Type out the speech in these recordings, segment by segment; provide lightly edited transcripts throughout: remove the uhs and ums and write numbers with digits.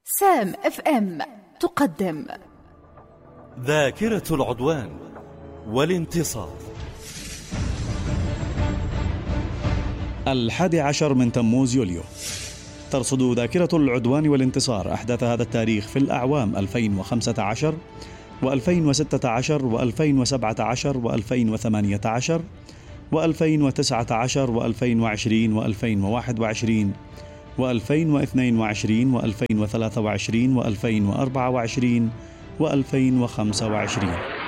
سام اف ام تقدم ذاكرة العدوان والانتصار. 11 من تموز يوليو ترصد ذاكرة العدوان والانتصار أحداث هذا التاريخ في الأعوام 2015 و2016 و2017 و2018 و2019 و2020 و2021 و2022 و2023 و2024 و2025.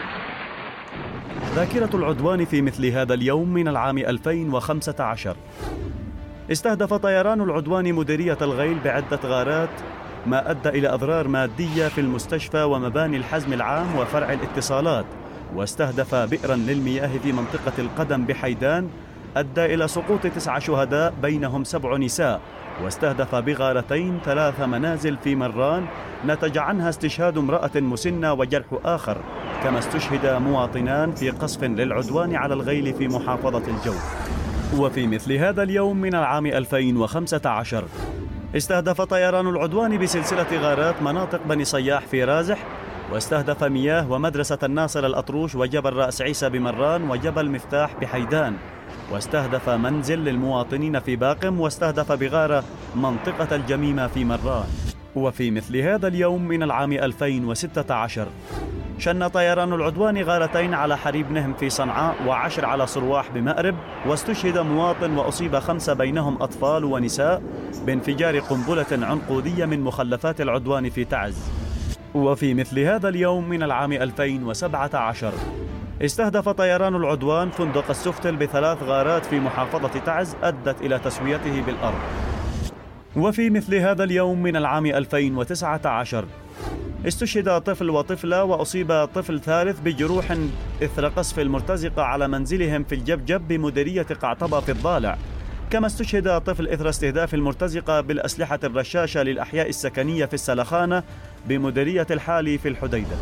ذاكرة العدوان في مثل هذا اليوم من العام 2015 استهدف طيران العدوان مديرية الغيل بعدة غارات، ما أدى إلى أضرار مادية في المستشفى ومباني الحزم العام وفرع الاتصالات، واستهدف بئرا للمياه في منطقة القدم بحيدان أدى إلى سقوط 9 شهداء بينهم 7 نساء، واستهدف بغارتين 3 منازل في مران نتج عنها استشهاد امرأة مسنة وجرح آخر، كما استشهد مواطنان في قصف للعدوان على الغيل في محافظة الجوف. وفي مثل هذا اليوم من العام 2015 استهدف طيران العدوان بسلسلة غارات مناطق بني صياح في رازح، واستهدف مياه ومدرسة الناصر الأطروش وجبل رأس عيسى بمران وجبل مفتاح بحيدان، واستهدف منزل للمواطنين في باقم، واستهدف بغارة منطقة الجميمة في مران. وفي مثل هذا اليوم من العام 2016 شن طيران العدوان غارتين على حريب نهم في صنعاء و10 على صرواح بمأرب، واستشهد مواطن وأصيب 5 بينهم أطفال ونساء بانفجار قنبلة عنقودية من مخلفات العدوان في تعز. وفي مثل هذا اليوم من العام 2017 استهدف طيران العدوان فندق السفتل ب3 غارات في محافظة تعز أدت إلى تسويته بالأرض. وفي مثل هذا اليوم من العام 2019 استشهد طفل وطفلة وأصيب طفل ثالث بجروح إثر قصف المرتزقة على منزلهم في الجبجب بمديرية قعطبة في الضالع، كما استشهد طفل إثر استهداف المرتزقة بالأسلحة الرشاشة للأحياء السكنية في السلخانة بمديرية الحالي في الحديدة.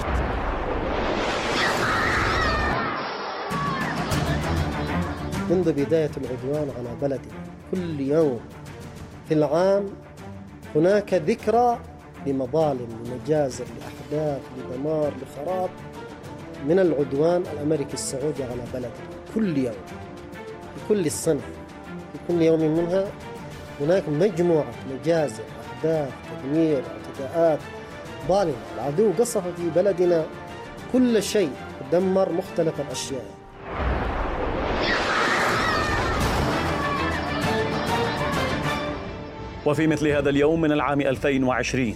منذ بداية العدوان على بلدنا كل يوم في العام هناك ذكرى لمظالم، لمجازر، لأحداث، لدمار، لخراب من العدوان الأمريكي السعودي على بلدنا كل يوم، في كل السنة، في كل يوم منها هناك مجموعة مجازر، أحداث، تدمير، اعتداءات ظالمة. العدو قصف في بلدنا كل شيء، دمر مختلف الأشياء. وفي مثل هذا اليوم من العام 2020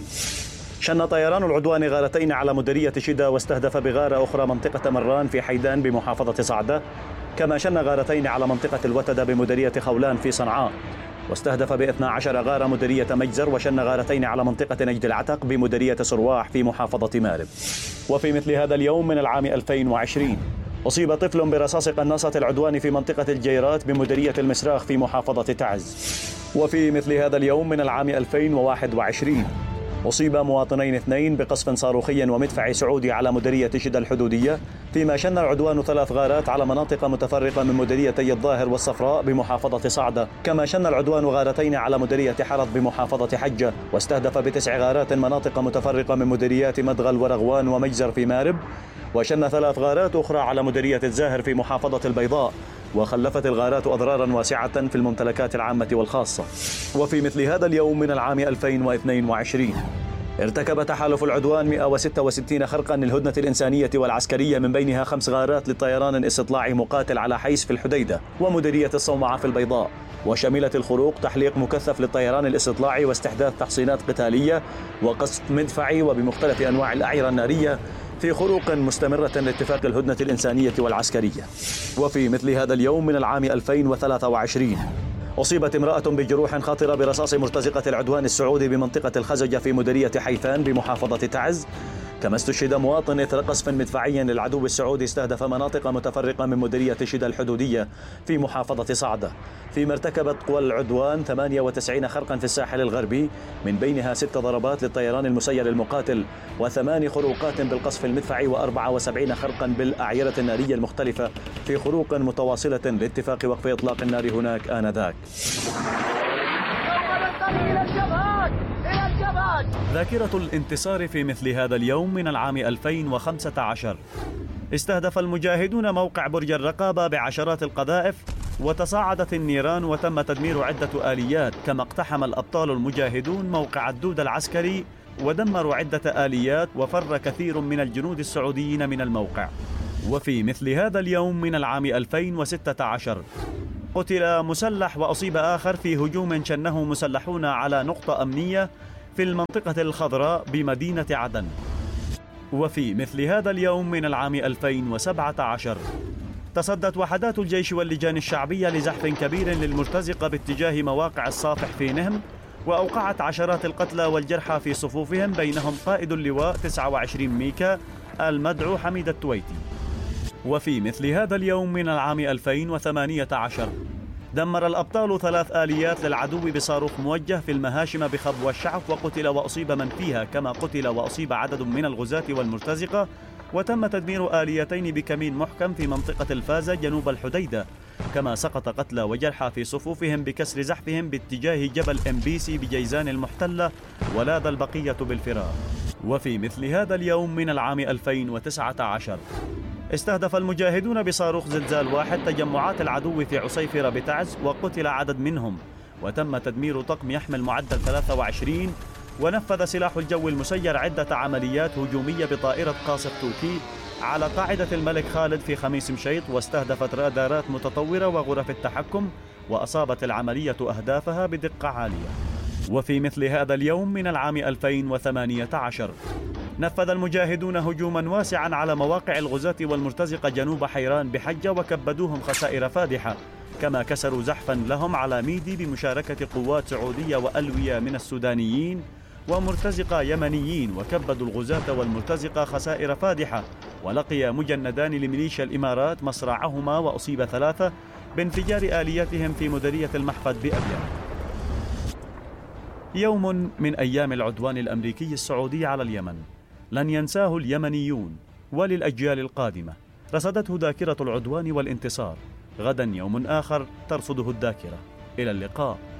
شن طيران العدوان غارتين على مديرية شدة، واستهدف بغارة أخرى منطقة مران في حيدان بمحافظة صعدة، كما شن غارتين على منطقة الوتدة بمديرية خولان في صنعاء، واستهدف ب12 غارة مديرية مجزر، وشن غارتين على منطقة نجد العتق بمديرية صرواح في محافظة مارب. وفي مثل هذا اليوم من العام 2020 أصيب طفل برصاص قناصة العدوان في منطقة الجيرات بمديرية المسراخ في محافظة تعز. وفي مثل هذا اليوم من العام 2021 أصيب مواطنين 2 بقصف صاروخي ومدفعي سعودي على مديرية شدة الحدودية، فيما شن العدوان 3 غارات على مناطق متفرقة من مديريتي الظاهر والصفراء بمحافظة صعدة، كما شن العدوان غارتين على مديرية حرض بمحافظة حجة، واستهدف ب9 غارات مناطق متفرقة من مديريات مدغل ورغوان ومجزر في مارب، وشن 3 غارات أخرى على مديرية الزاهر في محافظة البيضاء، وخلفت الغارات أضرارا واسعة في الممتلكات العامة والخاصة. وفي مثل هذا اليوم من العام 2022 ارتكب تحالف العدوان 166 خرقا للهدنة الإنسانية والعسكرية، من بينها 5 غارات للطيران الاستطلاعي مقاتل على حيس في الحديدة ومديرية الصومعة في البيضاء، وشملت الخروق تحليق مكثف للطيران الاستطلاعي واستحداث تحصينات قتالية وقصف مدفعي وبمختلف أنواع الأعيرة النارية في خروق مستمرة لاتفاق الهدنة الإنسانية والعسكرية. وفي مثل هذا اليوم من العام 2023 أصيبت امرأة بجروح خطرة برصاص مرتزقة العدوان السعودي بمنطقة الخزجة في مديرية حيفان بمحافظة تعز، كما استشهد مواطن إثر قصف مدفعي للعدو السعودي استهدف مناطق متفرقة من مديرية شدة الحدودية في محافظة صعدة، فيما ارتكبت قوى العدوان 98 خرقا في الساحل الغربي، من بينها 6 ضربات للطيران المسير المقاتل و8 خروقات بالقصف المدفعي و74 خرقا بالأعيرة النارية المختلفة في خروق متواصلة لاتفاق وقف إطلاق النار هناك آنذاك. ذاكرة الانتصار في مثل هذا اليوم من العام 2015 استهدف المجاهدون موقع برج الرقابة بعشرات القذائف، وتصاعدت النيران وتم تدمير عدة آليات، كما اقتحم الأبطال المجاهدون موقع الدود العسكري ودمروا عدة آليات، وفر كثير من الجنود السعوديين من الموقع. وفي مثل هذا اليوم من العام 2016 قتل مسلح وأصيب آخر في هجوم شنه مسلحون على نقطة أمنية في المنطقة الخضراء بمدينة عدن. وفي مثل هذا اليوم من العام 2017 تصدت وحدات الجيش واللجان الشعبية لزحف كبير للمرتزقة باتجاه مواقع الصافح في نهم، وأوقعت عشرات القتلى والجرحى في صفوفهم، بينهم قائد اللواء 29 ميكا المدعو حميد التويتي. وفي مثل هذا اليوم من العام 2018 دمر الأبطال 3 آليات للعدو بصاروخ موجه في المهاشم بخبوة الشعف، وقتل وأصيب من فيها، كما قتل وأصيب عدد من الغزاة والمرتزقة، وتم تدمير آليتين بكمين محكم في منطقة الفازة جنوب الحديدة، كما سقط قتلى وجرحى في صفوفهم بكسر زحفهم باتجاه جبل MBC بجيزان المحتلة، ولاذ البقية بالفرار. وفي مثل هذا اليوم من العام 2019 استهدف المجاهدون بصاروخ زلزال 1 تجمعات العدو في عصيفرة بتعز، وقتل عدد منهم، وتم تدمير طقم يحمل معدل 23، ونفذ سلاح الجو المسير عدة عمليات هجومية بطائرة قاصف توكيد على قاعدة الملك خالد في خميس مشيط، واستهدفت رادارات متطورة وغرف التحكم، وأصابت العملية أهدافها بدقة عالية. وفي مثل هذا اليوم من العام 2018 نفذ المجاهدون هجوما واسعا على مواقع الغزاة والمرتزقة جنوب حيران بحجة، وكبدوهم خسائر فادحة، كما كسروا زحفا لهم على ميدي بمشاركة قوات سعودية وألوية من السودانيين ومرتزقة يمنيين، وكبدوا الغزاة والمرتزقة خسائر فادحة، ولقي مجندان لميليشيا الإمارات مصرعهما وأصيب 3 بانفجار آلياتهم في مديرية المحفد بأبيان. يوم من أيام العدوان الأمريكي السعودي على اليمن لن ينساه اليمنيون وللأجيال القادمة. رصدته ذاكرة العدوان والانتصار. غدا يوم آخر ترصده الذاكرة. إلى اللقاء.